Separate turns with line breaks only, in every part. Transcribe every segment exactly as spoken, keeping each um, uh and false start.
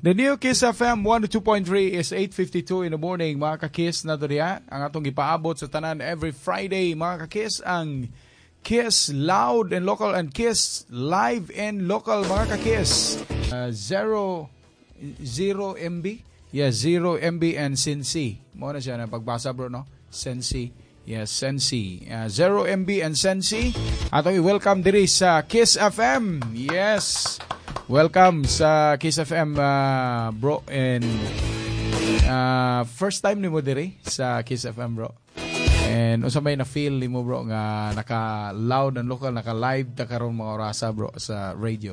The new Kiss F M one oh two point three is eight fifty-two in the morning, mga ka-Kiss na duriya. Ang atong ipaabot sa tanan every Friday, mga ka-Kiss, ang Kiss Loud and Local and Kiss Live and Local, mga ka-Kiss. Uh, zero, zero M B? Yeah, zero M B and Sensi. Muna siya na pagbasa, bro, no? Sensi. Yes, Sensi. Uh, zero M B and Sensi. Atong i-welcome diri sa Kiss F M. Yes. Welcome sa Kiss F M, uh, bro. And uh, first time ni mo diri sa Kiss F M, bro. And unsa may na-feel ni mo, bro, nga naka-loud and local, naka-live ta karon mga orasa, bro, sa radio.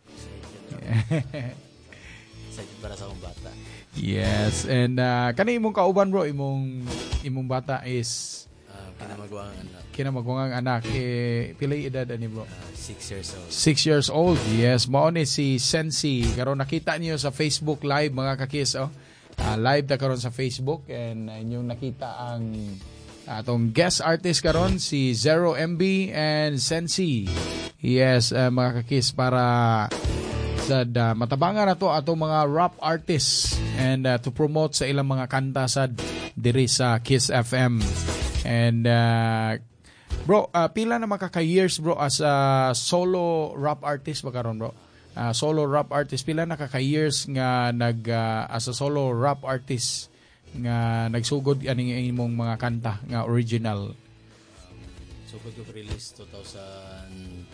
Excited para sa akong bata.
Yes. And uh, kani imong kauban, bro, imong imong bata is
Uh, kinamagwangang anak.
Kinamagwangang anak. Eh, pilay edad ani, bro?
Uh, six years old.
Six years old. Yes. Mao ni si Sensi. Karon nakita niyo sa Facebook Live, mga ka-Kiss, oh. Uh, live ta karon sa Facebook, and uh, inyong nakita ang atong guest artist karon, si Zero M B and Sensi. Yes, uh, mga ka-Kiss, para sa uh, matabangan na to atong mga rap artists and uh, to promote sa ilang mga kanta sa diri sa Kiss F M. And uh, bro, uh, pila na makaka-years, bro, as a solo rap artist ba karon, bro? Uh, solo rap artist, pila na kaka-years nga nag uh, as a solo rap artist nga nagsugod aning imong mga kanta nga original?
So ko release twenty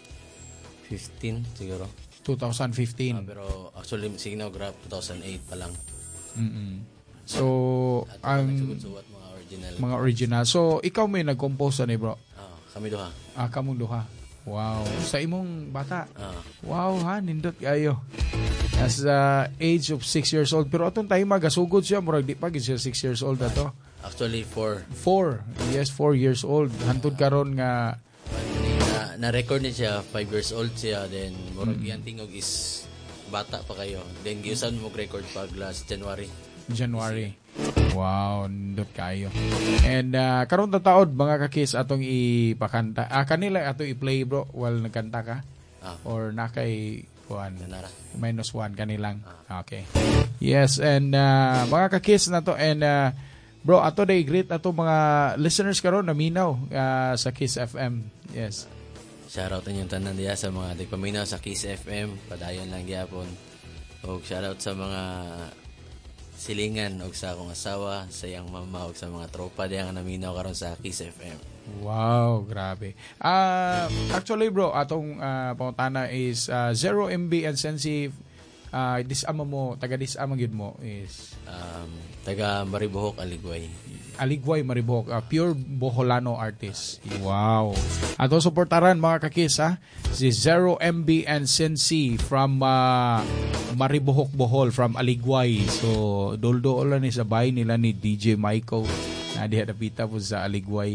fifteen siguro.
twenty fifteen.
Uh, pero actually sige na grab two thousand eight pa lang.
Mm. So
at
ang
nagsugod-suwat mga original.
Mga original. So ikaw may nag-compose ani, bro?
Ah, kami duha.
Ah, kamong duha. Wow. Sa imong bata.
Ah.
Wow, ha, nindot kayo. As uh, age of six years old. Pero atong tayo magasugod siya, murag di pa gid siya six years old ato.
Actually four.
Four. Yes, four years old. Hantod karon nga
na, na-record niya siya five years old siya, then murag mm. tingog is bata pa kayo. Then giusan mo record pag last January.
January. Wow, nindot kayo. And uh, karon ta taod, mga ka-Kiss, atong ipakanta. Ah, kanila atong i-play, bro, while nagkanta ka?
Ah.
Or na kay one?
Nanara.
Minus one kanilang.
Ah.
Okay. Yes, and uh, mga ka-Kiss na to, and uh, bro, ato day greet ato mga listeners karon na minaw uh, sa Kiss F M. Yes.
Shoutout ninyong tanan diya sa mga nagpaminaw sa Kiss F M. Padayon lang gyapon. Og shoutout sa mga silingan og sa akong asawa, sa iyang mama og sa mga tropa diya nga naminaw karon sa Kiss F M.
Wow, grabe. Uh, actually, bro, atong uh, pangutana is uh, Zero M B and Sensi, uh, disama mo, taga disama gyud mo is
um, taga Maribohok, Aligway.
Aligway, Maribohok, uh, pure Boholano artist. Wow. Ato suportaran, mga ka-Kiss, ha? Si Zero M B and Sensi from uh, Maribohok, Bohol, from Aligway. So, doldo lang ni sa bahay nila ni D J Michael na diha dapita po sa Aligway.